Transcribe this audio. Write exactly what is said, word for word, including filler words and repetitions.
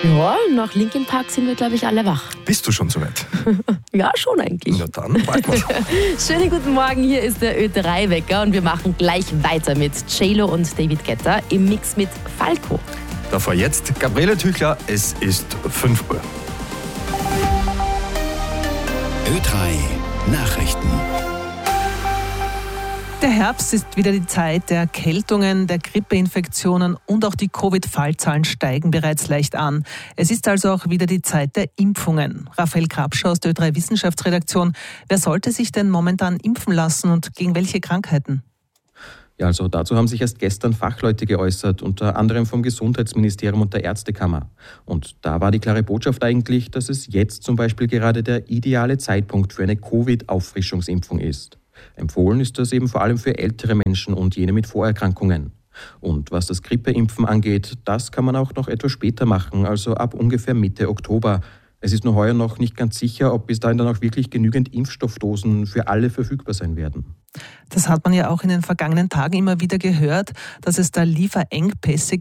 Ja, nach Linkin Park sind wir, glaube ich, alle wach. Bist du schon soweit? Ja, schon eigentlich. Na dann, warten wir schon. Schönen guten Morgen, hier ist der Ö drei Wecker und wir machen gleich weiter mit J-Lo und David Guetta im Mix mit Falco. Davor jetzt Gabriele Tüchler, es ist fünf Uhr. Ö drei Nachrichten. Der Herbst ist wieder die Zeit der Erkältungen, der Grippeinfektionen und auch die Covid-Fallzahlen steigen bereits leicht an. Es ist also auch wieder die Zeit der Impfungen. Raphael Krapscher aus der Ö drei Wissenschaftsredaktion. Wer sollte sich denn momentan impfen lassen und gegen welche Krankheiten? Ja, also dazu haben sich erst gestern Fachleute geäußert, unter anderem vom Gesundheitsministerium und der Ärztekammer. Und da war die klare Botschaft eigentlich, dass es jetzt zum Beispiel gerade der ideale Zeitpunkt für eine Covid-Auffrischungsimpfung ist. Empfohlen ist das eben vor allem für ältere Menschen und jene mit Vorerkrankungen. Und was das Grippeimpfen angeht, das kann man auch noch etwas später machen, also ab ungefähr Mitte Oktober. Es ist nur heuer noch nicht ganz sicher, ob bis dahin dann auch wirklich genügend Impfstoffdosen für alle verfügbar sein werden. Das hat man ja auch in den vergangenen Tagen immer wieder gehört, dass es da Lieferengpässe